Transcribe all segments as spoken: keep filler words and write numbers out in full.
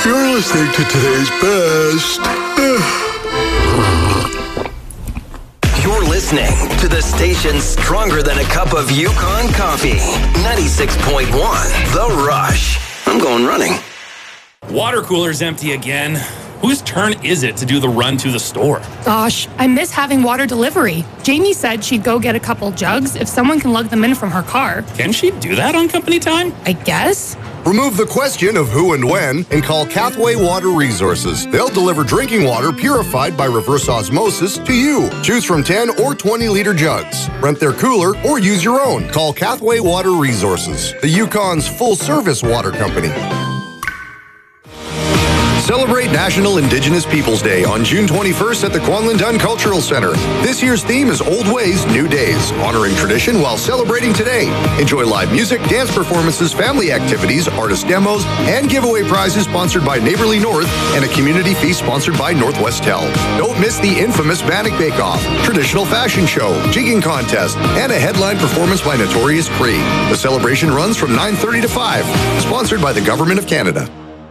You're listening to today's best. You're listening to the station stronger than a cup of Yukon coffee. ninety-six point one, The Rush. I'm going running. Water cooler's empty again. Whose turn is it to do the run to the store? Gosh, I miss having water delivery. Jamie said she'd go get a couple jugs if someone can lug them in from her car. Can she do that on company time? I guess. Remove the question of who and when and call Cathway Water Resources. They'll deliver drinking water purified by reverse osmosis to you. Choose from ten or twenty liter jugs. Rent their cooler or use your own. Call Cathway Water Resources, the Yukon's full-service water company. Celebrate National Indigenous Peoples Day on June twenty-first at the Kwanlin Dun Cultural Center. This year's theme is Old Ways, New Days, honoring tradition while celebrating today. Enjoy live music, dance performances, family activities, artist demos, and giveaway prizes sponsored by Neighborly North and a community feast sponsored by Northwest Tel. Don't miss the infamous Bannock Bake Off, traditional fashion show, jigging contest, and a headline performance by Notorious Cree. The celebration runs from nine thirty to five, sponsored by the Government of Canada.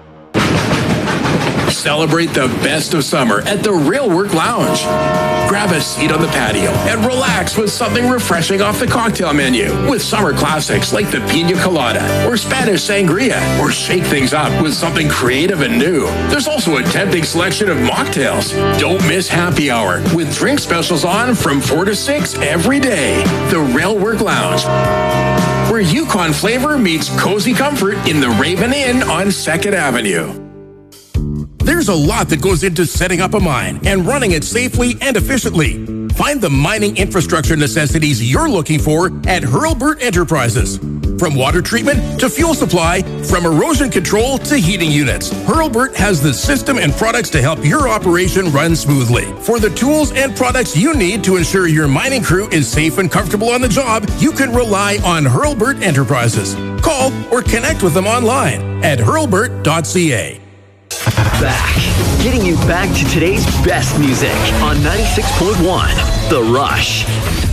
Celebrate the best of summer at the Real Work Lounge. Grab a seat on the patio and relax with something refreshing off the cocktail menu with summer classics like the Pina Colada or Spanish Sangria, or shake things up with something creative and new. There's also a tempting selection of mocktails. Don't miss happy hour with drink specials on from four to six every day. The Real Work Lounge, where Yukon flavor meets cozy comfort in the Raven Inn on second Avenue. There's a lot that goes into setting up a mine and running it safely and efficiently. Find the mining infrastructure necessities you're looking for at Hurlburt Enterprises. From water treatment to fuel supply, from erosion control to heating units, Hurlburt has the system and products to help your operation run smoothly. For the tools and products you need to ensure your mining crew is safe and comfortable on the job, you can rely on Hurlburt Enterprises. Call or connect with them online at hurlburt dot c a. Back. Getting you back to today's best music on ninety-six point one, The Rush.